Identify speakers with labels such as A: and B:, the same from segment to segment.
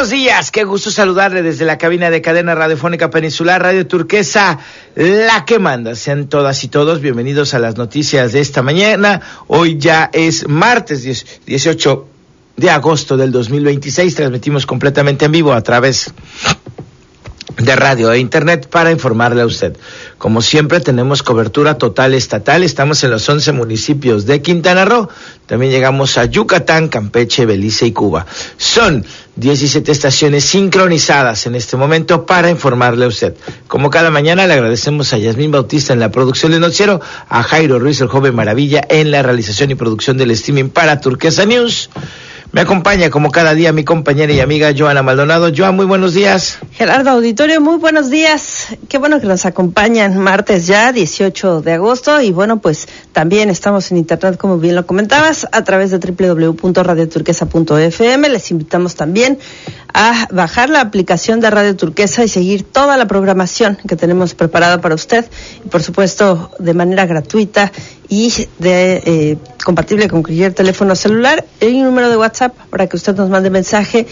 A: buenos días, qué gusto saludarle desde la cabina de Cadena Radiofónica Peninsular, Radio Turquesa, la que manda. Sean todas y todos bienvenidos a las noticias de esta mañana. Hoy ya es martes 18 de agosto del 2026, transmitimos completamente en vivo a través de radio e internet para informarle a usted. Como siempre tenemos cobertura total estatal, estamos en los 11 municipios de Quintana Roo, también llegamos a Yucatán, Campeche, Belice y Cuba. Son 17 estaciones sincronizadas en este momento para informarle a usted. Como cada mañana le agradecemos a Yasmín Bautista en la producción del noticiero, a Jairo Ruiz, el joven maravilla, en la realización y producción del streaming para Turquesa News. Me acompaña como cada día mi compañera y amiga Joana Maldonado. Joan, muy buenos días.
B: Gerardo Auditorio, muy buenos días. Qué bueno que nos acompañan martes ya, 18 de agosto. Y bueno, pues también estamos en internet, como bien lo comentabas, a través de www.radioturquesa.fm. Les invitamos también a bajar la aplicación de Radio Turquesa y seguir toda la programación que tenemos preparada para usted. Y por supuesto, de manera gratuita y compatible con cualquier teléfono celular. Hay un número de WhatsApp para que usted nos mande mensaje,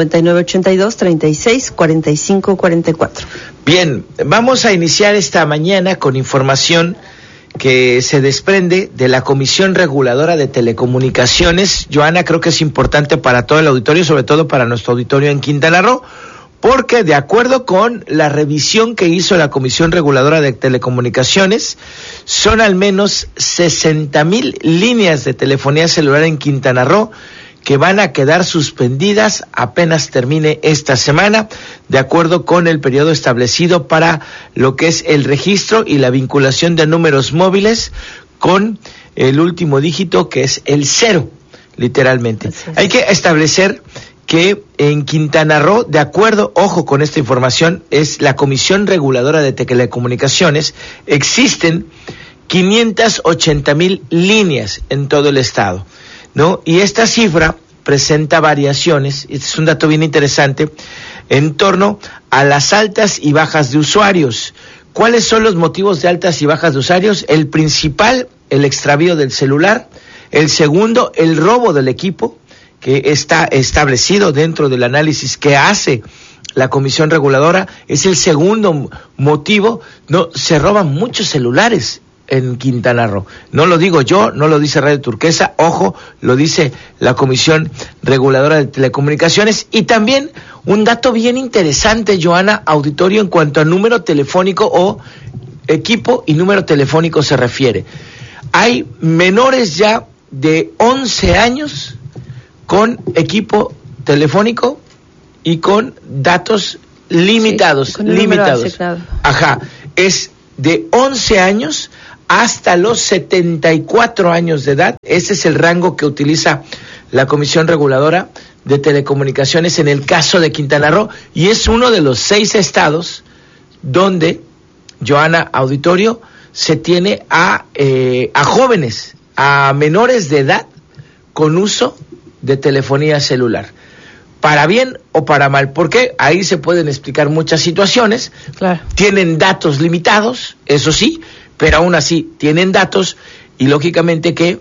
B: 9982-364544.
A: Bien, vamos a iniciar esta mañana con información que se desprende de la Comisión Reguladora de Telecomunicaciones. Joana, creo que es importante para todo el auditorio, sobre todo para nuestro auditorio en Quintana Roo, porque de acuerdo con la revisión que hizo la Comisión Reguladora de Telecomunicaciones, son al menos 60,000 líneas de telefonía celular en Quintana Roo que van a quedar suspendidas apenas termine esta semana, de acuerdo con el periodo establecido para lo que es el registro y la vinculación de números móviles con el último dígito, que es el 0, literalmente. Hay que establecer que en Quintana Roo, de acuerdo, ojo con esta información, es la Comisión Reguladora de Telecomunicaciones, existen 580,000 líneas en todo el estado, ¿no? Y esta cifra presenta variaciones, este es un dato bien interesante, en torno a las altas y bajas de usuarios. ¿Cuáles son los motivos de altas y bajas de usuarios? El principal, el extravío del celular; el segundo, el robo del equipo, que está establecido dentro del análisis que hace la Comisión Reguladora. Es el segundo motivo. No, se roban muchos celulares en Quintana Roo. No lo digo yo, no lo dice Radio Turquesa, ojo, lo dice la Comisión Reguladora de Telecomunicaciones. Y también un dato bien interesante, Joana, auditorio, en cuanto a número telefónico o equipo y número telefónico se refiere. Hay menores ya de 11 años con equipo telefónico y con datos limitados,
B: sí, con
A: limitados. Ajá, es de 11 años hasta los 74 años de edad. Ese es el rango que utiliza la Comisión Reguladora de Telecomunicaciones en el caso de Quintana Roo, y es uno de los 6 estados donde, Joana, auditorio, se tiene a jóvenes, a menores de edad con uso de telefonía celular, para bien o para mal, porque ahí se pueden explicar muchas situaciones. Claro. Tienen datos limitados, eso sí, pero aún así tienen datos, y lógicamente que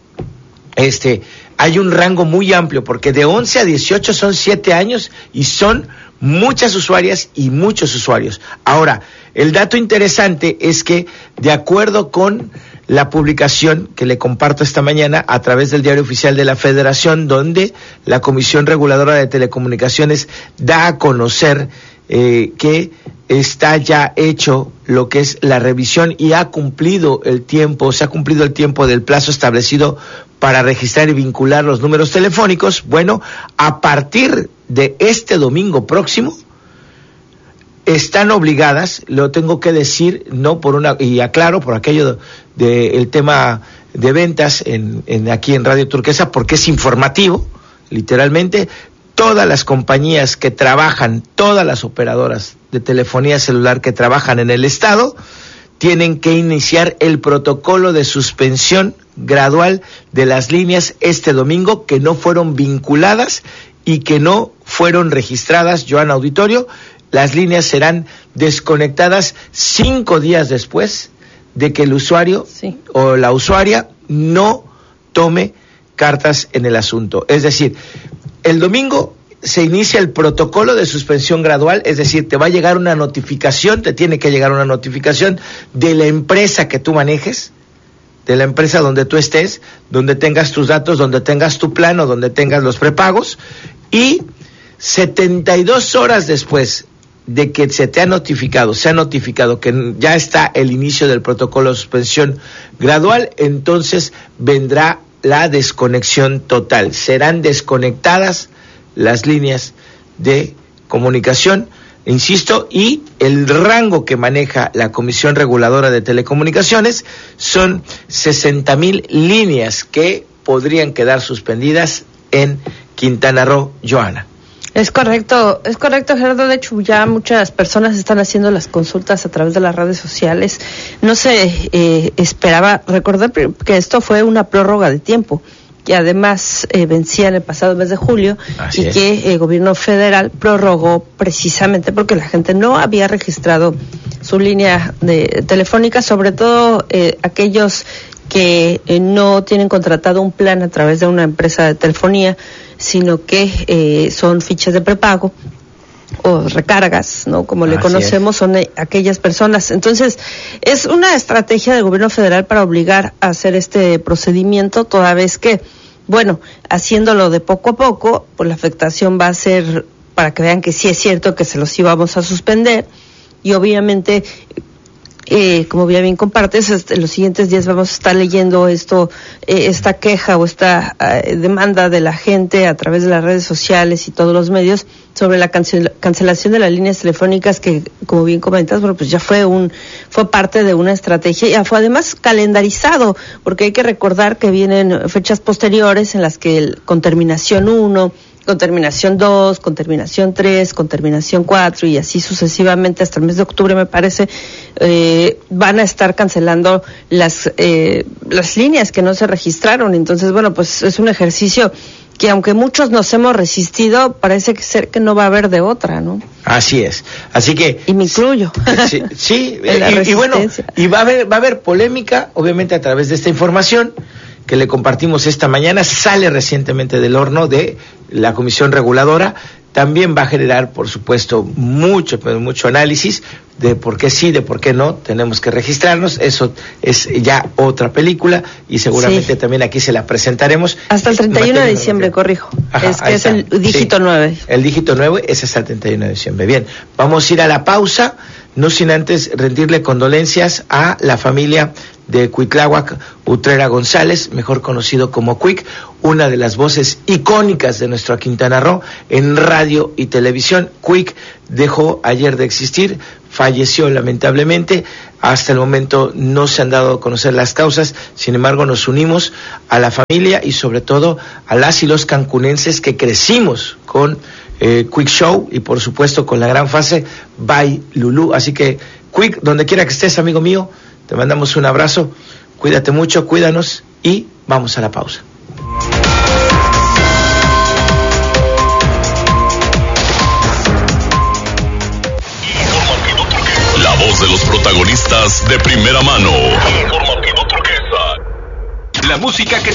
A: hay un rango muy amplio, porque de 11 a 18 son 7 años y son muchas usuarias y muchos usuarios. Ahora, el dato interesante es que, de acuerdo con la publicación que le comparto esta mañana a través del Diario Oficial de la Federación, donde la Comisión Reguladora de Telecomunicaciones da a conocer que está ya hecho lo que es la revisión y se ha cumplido el tiempo del plazo establecido para registrar y vincular los números telefónicos. Bueno, a partir de este domingo próximo, están obligadas, lo tengo que decir, no por una, y aclaro por aquello del tema de ventas aquí en Radio Turquesa, porque es informativo, literalmente, todas las compañías que trabajan, todas las operadoras de telefonía celular que trabajan en el estado, tienen que iniciar el protocolo de suspensión gradual de las líneas este domingo que no fueron vinculadas y que no fueron registradas. Joana, auditorio, las líneas serán desconectadas 5 días después de que el usuario o la usuaria no tome cartas en el asunto. Es decir, el domingo se inicia el protocolo de suspensión gradual, es decir, te va a llegar una notificación, te tiene que llegar una notificación de la empresa que tú manejes, de la empresa donde tú estés, donde tengas tus datos, donde tengas tu plan o donde tengas los prepagos, y 72 horas después de que se ha notificado que ya está el inicio del protocolo de suspensión gradual, entonces vendrá la desconexión total. Serán desconectadas las líneas de comunicación, insisto, y el rango que maneja la Comisión Reguladora de Telecomunicaciones son 60,000 líneas que podrían quedar suspendidas en Quintana Roo, Joana.
B: Es correcto, Gerardo. De hecho, ya muchas personas están haciendo las consultas a través de las redes sociales. No se esperaba, recordar que esto fue una prórroga de tiempo, que además vencía en el pasado mes de julio. Así y es. Que el gobierno federal prorrogó precisamente porque la gente no había registrado su línea telefónica, sobre todo aquellos que no tienen contratado un plan a través de una empresa de telefonía, sino que son fichas de prepago o recargas, ¿no? Como le conocemos, son aquellas personas. Entonces, es una estrategia del gobierno federal para obligar a hacer este procedimiento, toda vez que, bueno, haciéndolo de poco a poco, pues la afectación va a ser para que vean que sí es cierto que se los íbamos a suspender, y obviamente como bien compartes, en los siguientes días vamos a estar leyendo esta queja o esta demanda de la gente a través de las redes sociales y todos los medios sobre la cancelación de las líneas telefónicas, que, como bien comentas, bueno, pues ya fue parte de una estrategia, ya fue además calendarizado, porque hay que recordar que vienen fechas posteriores en las que con terminación 1, con terminación 2, con terminación 3, con terminación 4 y así sucesivamente hasta el mes de octubre, me parece, van a estar cancelando las líneas que no se registraron. Entonces, bueno, pues es un ejercicio que, aunque muchos nos hemos resistido, parece ser que no va a haber de otra, ¿no?
A: Así es. Así que...
B: Y me incluyo.
A: Sí, y bueno, y va a haber polémica, obviamente, a través de esta información que le compartimos esta mañana. Sale recientemente del horno de la Comisión Reguladora. También va a generar, por supuesto, mucho análisis de por qué sí, de por qué no tenemos que registrarnos. Eso es ya otra película y seguramente también aquí se la presentaremos.
B: Hasta el 31 de diciembre, corrijo. Ajá, es el dígito 9.
A: El dígito 9 es hasta el 31 de diciembre. Bien, vamos a ir a la pausa, no sin antes rendirle condolencias a la familia de Cuitláhuac Utrera González, mejor conocido como Cuic, una de las voces icónicas de nuestro Quintana Roo en radio y televisión. Cuic dejó ayer de existir, falleció lamentablemente. Hasta el momento no se han dado a conocer las causas, sin embargo nos unimos a la familia y sobre todo a las y los cancunenses que crecimos con Cuic Show y por supuesto con la gran fase Bye Lulú. Así que Cuic, donde quiera que estés, amigo mío, te mandamos un abrazo, cuídate mucho, cuídanos y vamos a la pausa.
C: La voz de los protagonistas de primera mano. Informativo Turquesa. La música que te